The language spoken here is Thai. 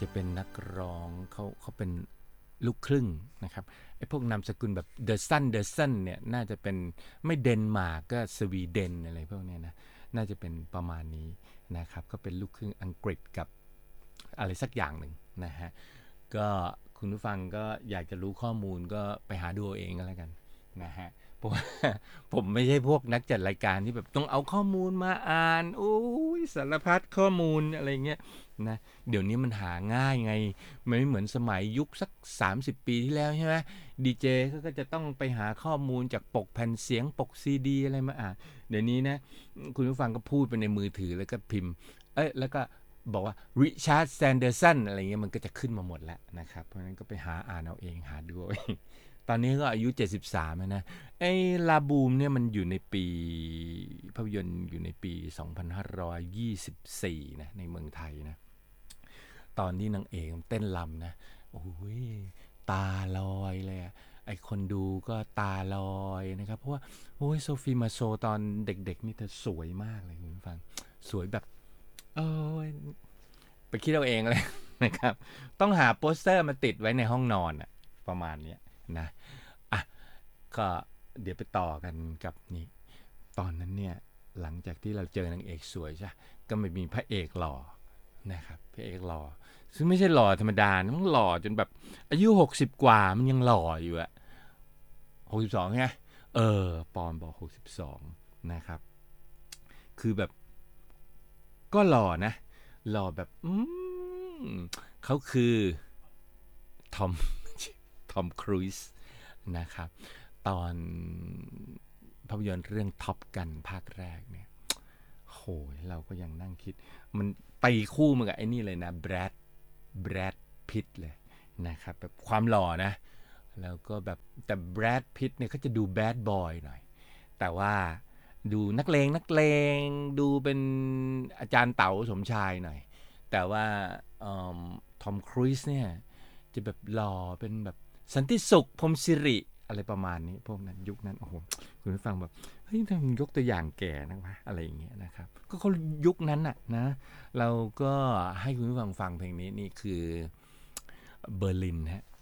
จะเป็นนักร้องเขาเป็นลูกครึ่งนะครับไอ้พวกนามสกุลแบบเดอะซันเนี่ยน่าจะเป็นไม่เดนมาร์กก็สวีเดนอะไรพวกนี้นะน่าจะเป็นประมาณนี้นะครับก็เป็นลูกครึ่งอังกฤษกับอะไรสักอย่างหนึ่งนะฮะก็คุณผู้ฟังก็อยากจะรู้ข้อมูลก็ไปหาดูเองก็แล้วกันนะฮะเพราะว่าผมไม่ใช่พวกนักจัดรายการที่แบบต้องเอาข้อมูลมาอ่านโอ้ยสารพัดข้อมูลอะไรเงี้ยนะเดี๋ยวนี้มันหาง่ายไงไม่เหมือนสมัยยุคสัก30 ปีที่แล้วใช่ไหมดีเจก็จะต้องไปหาข้อมูลจากปกแผ่นเสียงปกซีดีอะไรมาอ่านเดี๋ยวนี้นะคุณผู้ฟังก็พูดไปในมือถือแล้วก็พิมพ์แล้วก็บอกว่าริชาร์ดแซนเดอร์สันอะไรเงี้ยมันก็จะขึ้นมาหมดแล้วนะครับเพราะฉะนั้นก็ไปหาอ่านเอาเองหาดูเอาเองตอนนี้ก็อายุ73แล้วนะไอ้ลาบูมเนี่ยมันอยู่ในปีภาพยนตร์อยู่ในปี2524นะในเมืองไทยนะตอนที่นางเอกเต้นรำนะโอ้ยตาลอยเลยไอคนดูก็ตาลอยนะครับเพราะว่าโอ้ยโซฟีมาโซตอนเด็กๆนี่เธอสวยมากเลยคุณผู้ฟังสวยแบบเออไปคิดเอาเองเลยนะครับต้องหาโปสเตอร์มาติดไว้ในห้องนอนอะประมาณนี้นะอ่ะก็เดี๋ยวไปต่อกันกับนี่ตอนนั้นเนี่ยหลังจากที่เราเจอนางเอกสวยใช่ก็ไม่มีพระเอกหล่อนะครับพระเอกหล่อซึ่งไม่ใช่หล่อธรรมดานะมันหล่อจนแบบอายุ60กว่ามันยังหล่ออยู่อะ62ไงปอนบอก62นะครับคือแบบก็หล่อนะหล่อแบบเขาคือทอมทอมครูซนะครับตอนภาพยนตร์เรื่องท็อปกันภาคแรกเนี่ยโหเราก็ยังนั่งคิดมันไปคู่มากับไอ้นี่เลยนะแบรดพิตเลยนะครับแบบความหล่อนะแล้วก็แบบแต่แบรดพิตเนี่ยเขาจะดูแบดบอยหน่อยแต่ว่าดูนักเลงดูเป็นอาจารย์เต๋าสมชายหน่อยแต่ว่าทอมครูซเนี่ยจะแบบหล่อเป็นแบบสันติสุขพรหมสิริอะไรประมาณนี้พวกนั้นยุคนั้นโอ้โหคุณผู้ฟังแบบเฮ้ยทำไมยกตัวอย่างแก่นะวะอะไรอย่างเงี้ยนะครับก็เขายุคนั้นน่ะนะเราก็ให้คุณผู้ฟังฟังเพลงนี้นี่คือเบอร์ลินฮะ